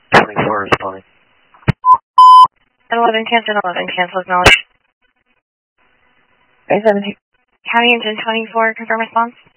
24 responding. 11 cancel acknowledge. A17. County engine 24, confirm response.